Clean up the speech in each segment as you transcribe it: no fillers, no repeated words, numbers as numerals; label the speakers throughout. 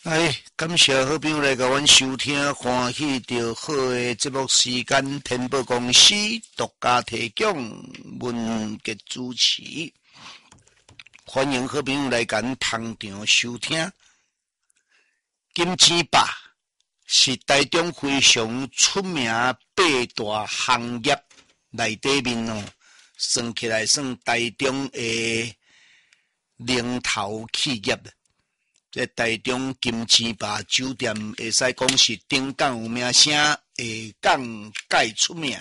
Speaker 1: 感谢好朋友来甲阮收听，欢喜着好的节目时间，天宝公司独家提供，文杰主持，欢迎好朋友来甲阮捧场收听。金钱霸是台中非常出名八大行业内底面哦，算起来算台中的领头企业。这台中金钱霸酒店会使讲是顶港有名声，下港介出名。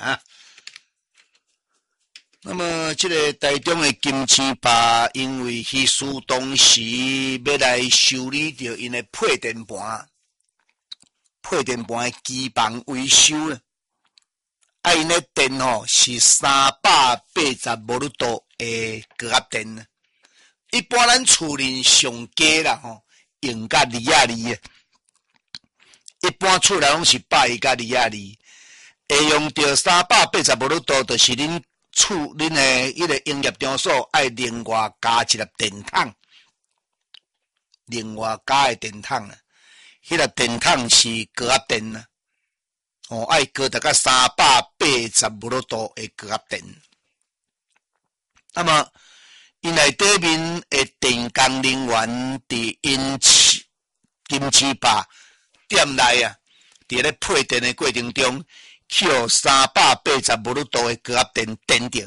Speaker 1: 那么，这个台中的金钱霸，因为迄时当时要来修理着因的配电盘的机房维修了，因的电是380伏度的高压电。一般咱厝里上低啦用甲2.2，一般厝内拢是81甲2.2，会用到380伏度，就是恁的迄个营业场所爱另外加一粒电筒，另外加的电筒啊，迄粒电筒是高压电啊，爱高达到380伏度的高压电。那么因内底面的电工人员伫因金钱霸店内啊，伫咧配电的过程中，去互380伏度的高压电电着。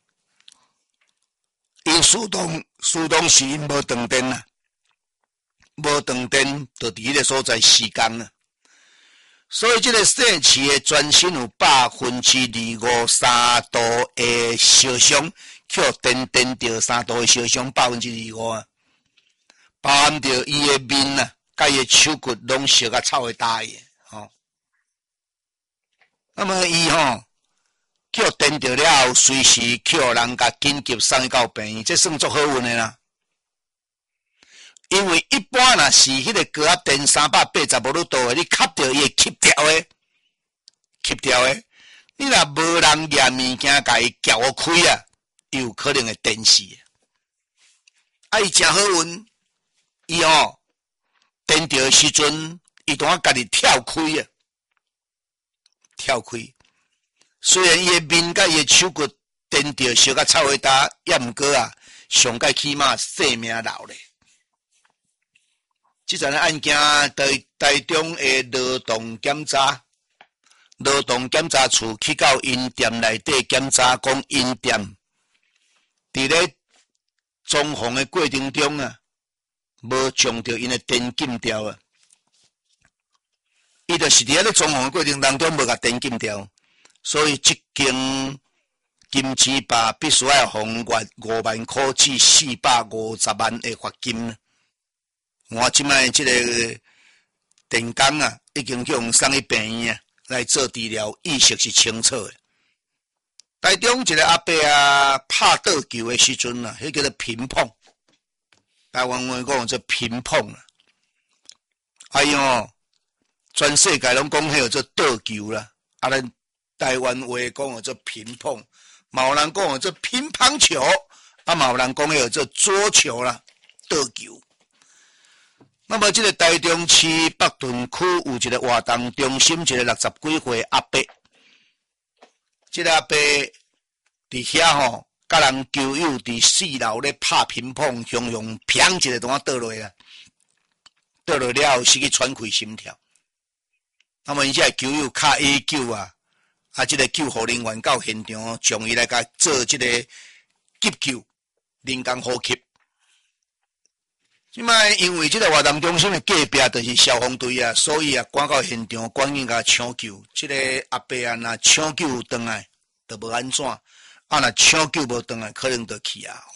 Speaker 1: 因自动是因无断电啊，无断电就伫迄个所在施工啊。所以这个细市的全身有253%度的烧伤。去电着3度的烧伤25%啊，包含着伊的面啊，甲伊的手骨拢烧甲臭会大个那么伊去电着了后，随时去互人甲紧急送去到病院，这算足好运的啦。因为一般若是迄个高压电380伏度的，你吸着伊会吸掉的。你若无人拿物件甲伊撬开啊，有可能会电死。伊真好运，伊电着的时阵，伊当家己跳开。虽然伊的面甲伊的手骨电着烧甲臭会大，也毋过啊，上界起码性命留咧。这阵案件在台中的劳动检查处去到因店内底检查，讲因店伫咧装潢的过程中啊，无将着因的电禁掉啊。伊就是伫咧装潢的过程当中无甲电禁掉，所以即间金钱霸必须要罚款5万块至450万的罚金。我即摆即个电工啊，已经去用送去病院啊来做治疗，意识是清楚的。台中一个阿伯啊，拍倒球的时阵啊，迄叫做乒乓，台湾话讲做乒乓啦。哎呦，全世界拢讲迄个做倒球啦，啊，咱台湾话讲做乒乓，嘛有人讲做乒乓球，啊，嘛有人讲迄个做桌球啦，倒球。那么，这个台中市北屯区有一个活动中心，一个60几岁阿伯。这个阿伯伫遐甲人球友伫4楼咧拍乒乓，雄雄砰一个当倒落啊，倒落了后，失去喘气心跳。那么，伊这球友卡A9啊，这个救护人员到现场，将伊来甲做这个急救，人工呼吸。即摆因为这个活动中心的隔壁就是消防队啊，所以啊赶到现场，赶紧甲抢救。这个阿伯啊，若抢救回来，就无安怎；啊，若抢救无回来，可能就去啊，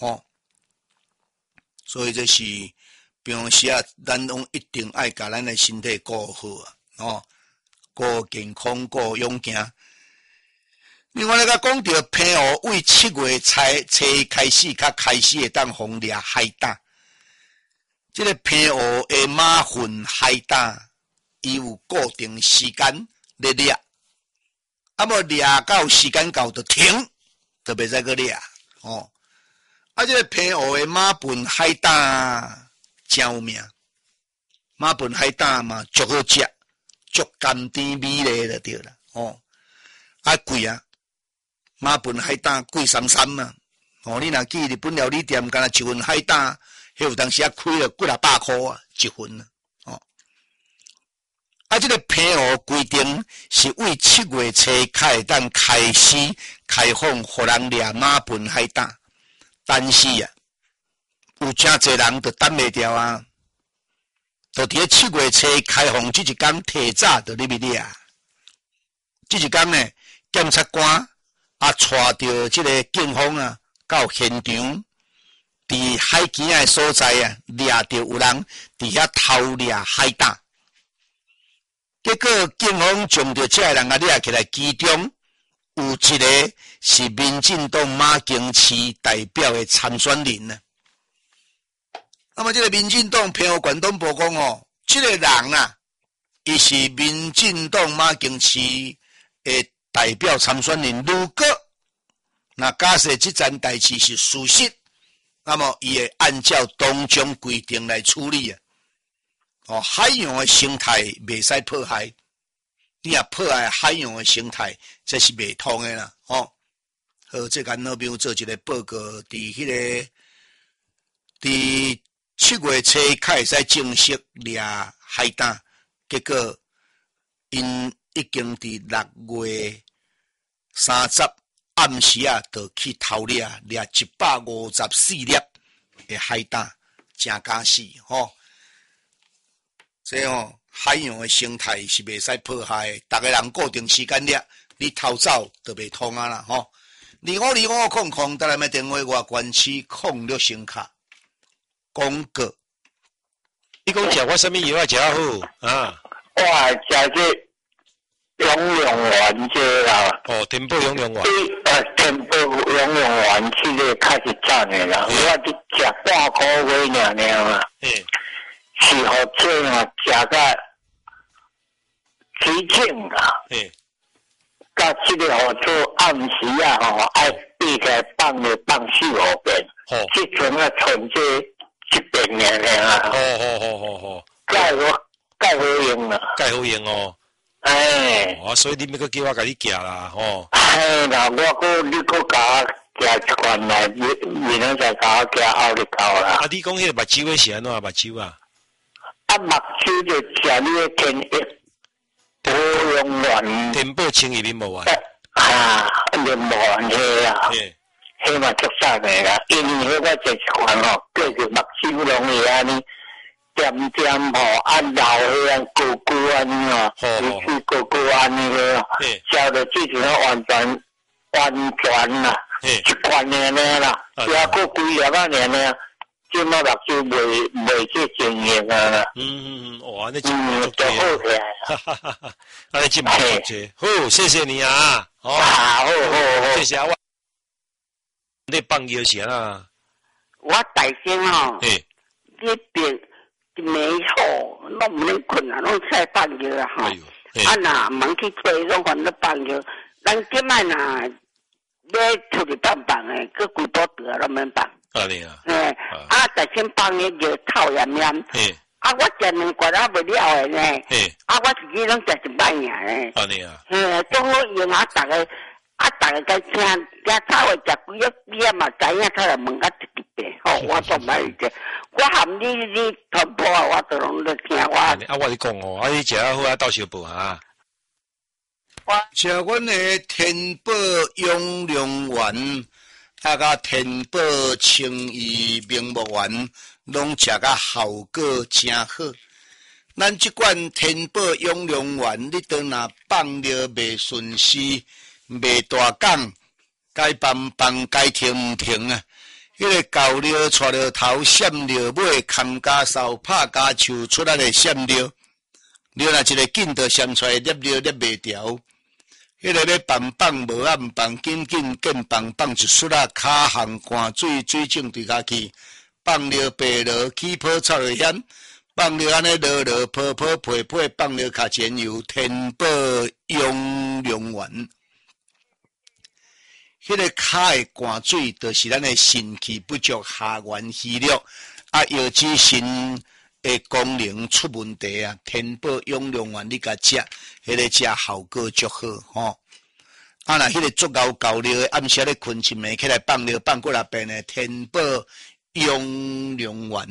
Speaker 1: 所以这是平时啊，咱拢一定爱甲咱的身体顾好啊，顾健康，顾勇健。另外，甲讲到澎湖为7月初开始，开始会当轰掠海胆。这个澎湖的马粪海胆，伊有固定时间咧掠，啊，无掠到时间到就停，就袂再去掠啊，这个澎湖的马粪海胆真有名， 马本海胆嘛，足好食，足甘甜美丽就对了。哦，啊贵啊，马本海胆贵33嘛。哦，你若去日本料理店，干那一份海胆，迄有当时啊开了几啊百块啊一份啊。哦，啊，这个批号规定是为7月初开当开始开放，互人掠马本海胆，但是啊，有真侪人就等袂掉啊，就伫7月初开放这一天提早就入去掠。这一天呢，检察官啊带着这个警方啊。到现场，伫海边的所在啊，掠到有人伫遐偷掠海胆，结果警方将着这个人啊掠起来，其中有一个是民进党马经市代表的参选人呢。那么这个民进党偏向关东部讲哦，这个人啊，伊是民进党马经市的代表参选人，如果那假设这件代志是事实，那么伊会按照当中规定来处理啊。哦，海洋的生态袂使破坏，你若破坏海洋的生态，这是袂通的啦。哦，好，这间老朋友做一个报告，伫7月初开始正式掠海胆，结果因已经伫6月30。暗时啊，就去偷掠154粒的海胆，真假死吼！这海洋的生态是袂使破坏的，逐个人固定时间掠，你偷走就袂通啊啦吼！252500，带来咩电话外关区06声卡广告。
Speaker 2: 你讲食我什么药啊？食好啊！
Speaker 3: 我食这。永永丸这啦，
Speaker 2: 哦，天宝永永丸，
Speaker 3: 天宝永永丸这个开始赚的啦，我只食半块钱尔嘛，是互做啊，食到起劲啦，甲这个互做暗时啊吼，爱闭开放了放4-5遍，这阵啊存这1遍尔
Speaker 2: 啊，
Speaker 3: 盖好用啦，
Speaker 2: 盖好用哦。所以你要叫我甲你寄啦，吼。
Speaker 3: 啦，你甲我寄一罐来，明仔再甲我寄后日到啦。
Speaker 2: 你讲迄个目睭的是安怎目睭啊？
Speaker 3: 目睭就食你的天益保养丸。
Speaker 2: 天宝清益面膜丸。
Speaker 3: 面膜丸迄啊，迄嘛足爽的啦。因为迄个食一罐吼，叫做目睭容易安尼。点点吼，按老迄样高高安尼哦，就是高高安尼个，烧到之前完全啦，一罐的啦，也过几粒啊年呢，即马目睭袂去经营啊啦。
Speaker 2: 哇，你真足多，安尼真足多，好，谢谢你啊，
Speaker 3: 好，
Speaker 2: 谢谢我。你放药是啊？
Speaker 3: 我大声哦，这边。没好，那唔能困啊，拢晒放药啊吼。那忙去吹，拢反正放药。咱即摆若要出去放诶，佮几多得拢免放。大先放诶药透炎炎。我食2罐袂了诶呢。我自己拢食1摆尔呢。总好用逐个该听草诶，食几啊嘛，知影出来问甲一遍。我都买一个。我含你传播啊，我都拢在听我。
Speaker 2: 我你讲哦，你食好啊，到时报啊。
Speaker 1: 食阮的天宝永良丸，甲天宝清益面膜丸，拢食甲效果真好。咱即款天宝永良丸，你当若放了袂顺时，袂大港，该放该停唔停啊？迄个狗尿带着头，闪尿尾，牵家梢，拍家手，出来的闪尿，尿若一个紧就闪出来，捏袂调。迄个要放无暗放，紧见放一出啊，骹项汗水肿对家去，放尿白落，起泡臭就险，放尿安尼落泡配，放尿较前油，天宝永良丸。迄个骹的汗水，就是咱的肾气不足，下元虚弱，药之肾的功能出问题啊，天宝养龙丸你甲食，迄个食效果足好吼。啊，若迄个足够够了，暗时咧困一暝起来放了放过来变的天宝养龙丸。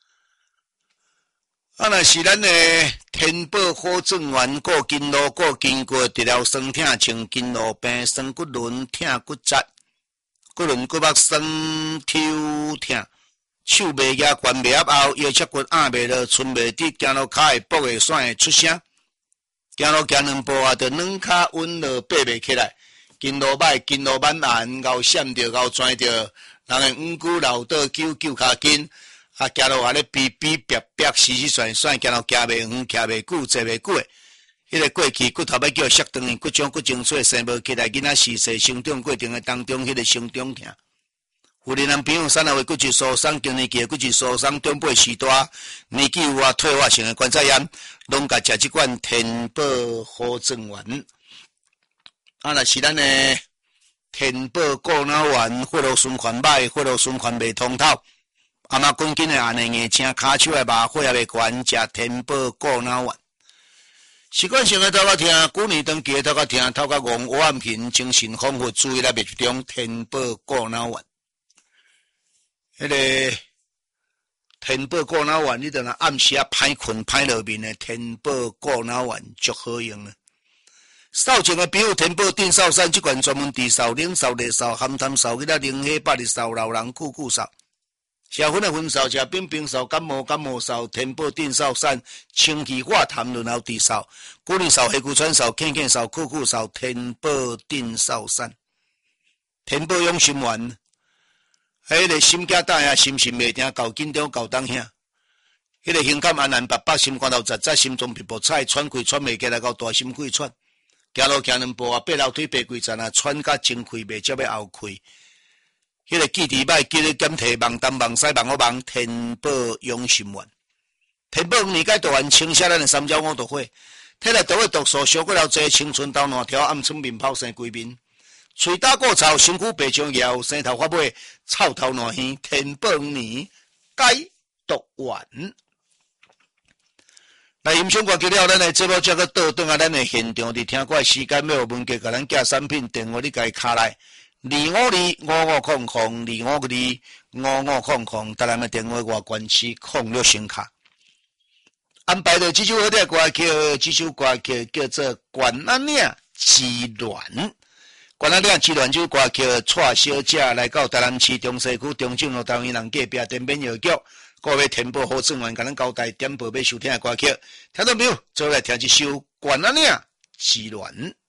Speaker 1: 啊，若是咱的天宝好状元，过筋络过筋骨，治疗酸痛、清筋络病、酸骨轮、痛骨折、骨轮骨膜酸、抽痛。手袂夹，关袂合后，腰脊骨压袂落，寸袂直，行路骹会跛会甩会出声。行路行两步啊，就软骹稳落爬袂起来。筋络歹，筋络慢慢，后闪着，后拽着，人会五骨老倒，揪骹筋。啊，行路啊咧逼逼逼逼，死死甩甩，行路行袂远，徛袂久，坐袂久诶。迄个过去骨头要叫摔断，骨浆骨精髓生无起来，囡仔时势成长过程诶当中，迄个成长疼。有的人朋友三下位骨质疏松，今年期骨质疏松，长辈时大，年纪有啊退化性的关节炎，拢甲食即款天宝好状元。啊，若是咱的天宝过脑丸，血路循环歹，血路循环袂通透，阿妈赶紧的安尼硬请骹手的麻血也袂悬，食天宝过脑丸。习惯性的头壳疼，旧年长期的头壳疼，头壳戆，黑暗频，精神恍惚，注意力袂集中，天宝过脑丸。迄个天宝过脑丸，你等下暗时啊歹困歹落面的天宝过脑丸足好用啊！扫帚的朋友，天宝定扫散即款专门治扫、冷扫、热扫、含痰扫、迄个冷血、百日扫、老人久扫、小粉的粉扫、食冰扫、感冒扫、天宝定扫散、清气化痰轮候治扫、骨力扫、黑骨川扫、健扫、久扫、天宝定扫散、天宝养心丸。迄个心惊胆呀，心袂定，够紧张，够当遐。迄个胸坎安白，心肝头杂，心中皮薄菜，喘气喘袂起来，到大心气喘。行路行两步啊，爬楼梯爬几层啊，喘甲前气袂接要后气。迄个记忆歹，记忆减退，忘东忘西忘我忘，天宝养心丸。天宝年解毒丸清洗咱的三焦五毒火，体内毒火毒素烧过了济，青春痘烂条，暗春面泡生规面。喙打过臭，身躯白像药，生头发尾，臭头烂耳，天宝年解毒丸。来，音响关机了，咱的节目则个倒转啊，咱的现场伫听过时间，要有文件，甲咱寄产品电话，你家卡来2525500，2525500，台南的电话外关区06声卡。安排的这首好听歌曲，这首歌曲叫做《关安岭之恋》。关安岭之恋这首歌曲，蔡小姐来到台南市中西区中正路台湾人隔壁店面药局，各位天宝好状元，甲咱交代点播要收听的歌曲。听众朋友，做来听一首《关安岭之恋》。